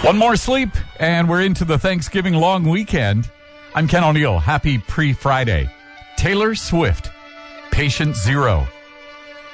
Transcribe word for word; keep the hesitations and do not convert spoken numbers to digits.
One more sleep, and we're into the Thanksgiving long weekend. I'm Ken O'Neill. Happy pre-Friday. Taylor Swift, Patient Zero.